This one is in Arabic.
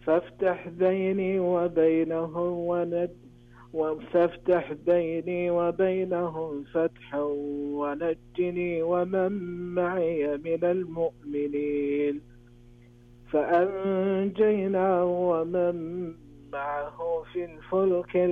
فافتح بيني وبينهم فافتح بيني وبينهم فتحا ونجني ومن معي من المؤمنين. فأنجيناه ومن معه في الفلك